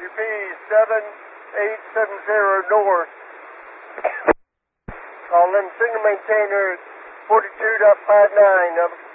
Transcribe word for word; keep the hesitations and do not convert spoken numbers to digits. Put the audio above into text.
U P seven eight seven zero north. Call in signal maintainer forty-two point five nine.